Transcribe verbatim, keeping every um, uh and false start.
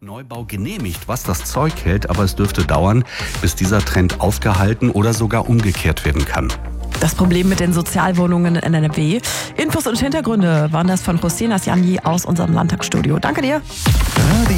Neubau genehmigt, was das Zeug hält, aber es dürfte dauern, bis dieser Trend aufgehalten oder sogar umgekehrt werden kann. Das Problem mit den Sozialwohnungen in N R W. Infos und Hintergründe waren das von Christina Sjani aus unserem Landtagsstudio. Danke dir.